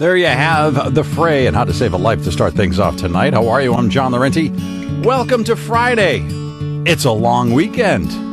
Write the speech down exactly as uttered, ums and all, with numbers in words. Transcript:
There you have The Fray and how to save a life to start things off tonight. How are you? I'm John Laurenti. Welcome to Friday. It's a long weekend.